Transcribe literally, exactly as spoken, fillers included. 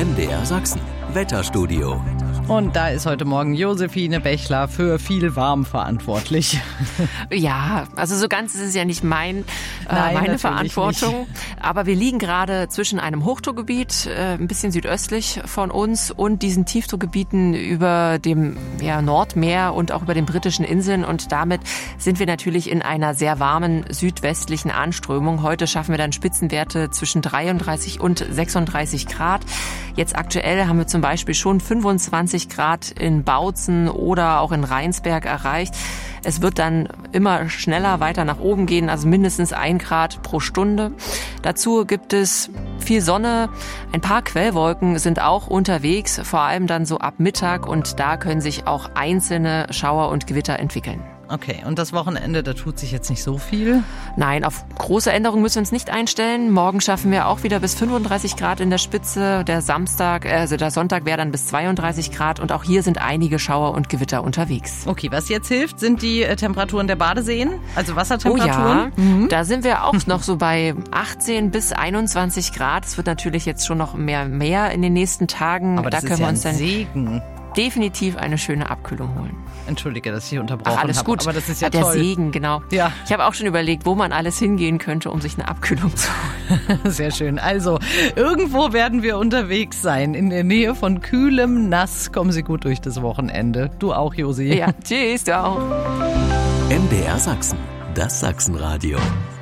M D R Sachsen, Wetterstudio. Und da ist heute Morgen Josephine Bechler für viel warm verantwortlich. Ja, also so ganz ist es ja nicht mein, äh, Nein, meine Verantwortung. nicht. Aber wir liegen gerade zwischen einem Hochdruckgebiet, äh, ein bisschen südöstlich von uns, und diesen Tiefdruckgebieten über dem ja, Nordmeer und auch über den britischen Inseln. Und damit sind wir natürlich in einer sehr warmen südwestlichen Anströmung. Heute schaffen wir dann Spitzenwerte zwischen dreiunddreißig und sechsunddreißig Grad. Jetzt aktuell haben wir zum Beispiel schon fünfundzwanzig Grad in Bautzen oder auch in Rheinsberg erreicht. Es wird dann immer schneller weiter nach oben gehen, also mindestens ein Grad pro Stunde. Dazu gibt es viel Sonne. Ein paar Quellwolken sind auch unterwegs, vor allem dann so ab Mittag, und da können sich auch einzelne Schauer und Gewitter entwickeln. Okay, und das Wochenende, da tut sich jetzt nicht so viel? Nein, auf große Änderungen müssen wir uns nicht einstellen. Morgen schaffen wir auch wieder bis fünfunddreißig Grad in der Spitze. Der Samstag, also der Sonntag wäre dann bis zweiunddreißig Grad, und auch hier sind einige Schauer und Gewitter unterwegs. Okay, was jetzt hilft, sind die äh, Temperaturen der Badeseen, also Wassertemperaturen. Oh ja, mhm. Da sind wir auch noch so bei achtzehn bis einundzwanzig Grad. Es wird natürlich jetzt schon noch mehr mehr in den nächsten Tagen. Aber das da ist können ja wir uns ein dann Segen. definitiv eine schöne Abkühlung holen. Entschuldige, dass ich hier unterbrochen Ach, alles habe, gut. aber das ist ja der toll. Segen, genau. Ja. Ich habe auch schon überlegt, wo man alles hingehen könnte, um sich eine Abkühlung zu holen. Sehr schön. Also, irgendwo werden wir unterwegs sein, in der Nähe von kühlem Nass. Kommen Sie gut durch das Wochenende. Du auch, Josi. Ja, tschüss, du auch. M D R Sachsen, das Sachsenradio.